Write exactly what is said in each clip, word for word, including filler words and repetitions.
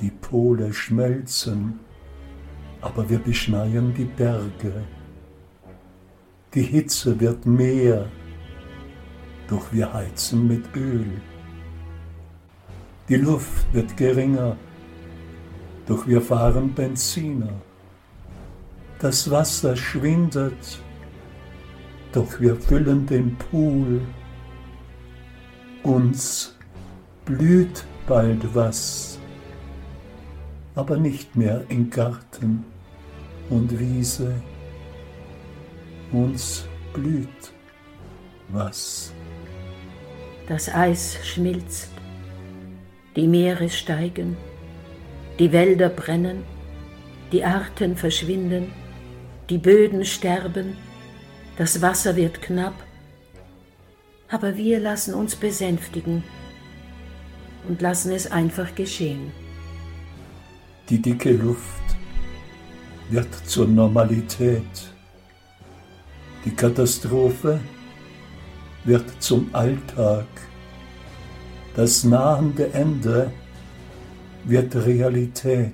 Die Pole schmelzen, aber wir beschneien die Berge. Die Hitze wird mehr, doch wir heizen mit Öl. Die Luft wird geringer, doch wir fahren Benziner. Das Wasser schwindet, doch wir füllen den Pool. Uns blüht bald was, aber nicht mehr in Garten und Wiese. Uns blüht was. Das Eis schmilzt, die Meere steigen, die Wälder brennen, die Arten verschwinden, die Böden sterben, das Wasser wird knapp, aber wir lassen uns besänftigen und lassen es einfach geschehen. Die dicke Luft wird zur Normalität. Die Katastrophe wird zum Alltag. Das nahende Ende wird Realität.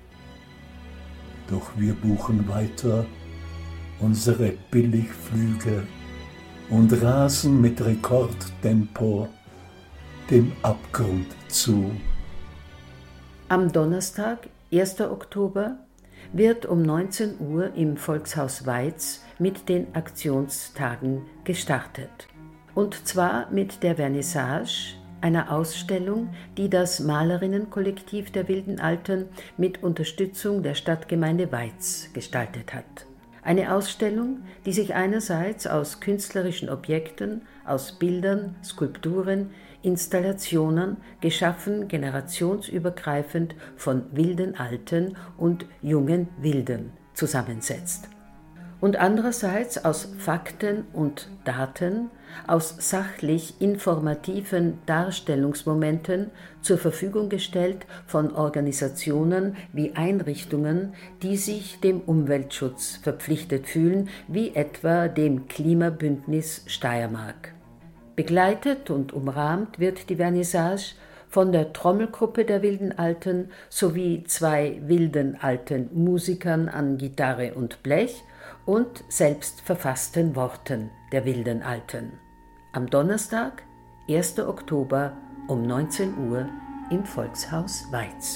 Doch wir buchen weiter unsere Billigflüge und rasen mit Rekordtempo dem Abgrund zu. Am Donnerstag, ersten Oktober, wird um neunzehn Uhr im Volkshaus Weiz mit den Aktionstagen gestartet. Und zwar mit der Vernissage einer Ausstellung, die das Malerinnenkollektiv der Wilden Alten mit Unterstützung der Stadtgemeinde Weiz gestaltet hat. Eine Ausstellung, die sich einerseits aus künstlerischen Objekten, aus Bildern, Skulpturen, Installationen, geschaffen generationsübergreifend von wilden Alten und jungen Wilden, zusammensetzt. Und andererseits aus Fakten und Daten, aus sachlich informativen Darstellungsmomenten zur Verfügung gestellt von Organisationen wie Einrichtungen, die sich dem Umweltschutz verpflichtet fühlen, wie etwa dem Klimabündnis Steiermark. Begleitet und umrahmt wird die Vernissage von der Trommelgruppe der Wilden Alten sowie zwei wilden alten Musikern an Gitarre und Blech und selbst verfassten Worten der Wilden Alten. Am Donnerstag, ersten Oktober um neunzehn Uhr im Volkshaus Weiz.